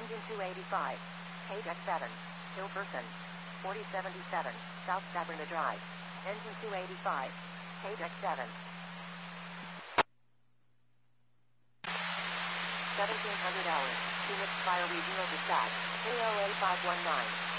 Engine 285. Page X7. Hilperson. 4077. South Sabrina Drive. Engine 285. Page X7. 1700 hours. Phoenix Fire Regional Dispatch. KOA 519.